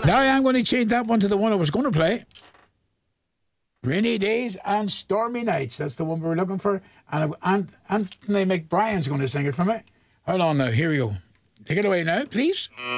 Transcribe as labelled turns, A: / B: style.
A: Now I am going to change that one to the one I was going to play. Rainy Days and Stormy Nights. That's the one we were looking for. And Anthony McBrien's going to sing it for me. Hold on now. Here we go. Take it away now, please.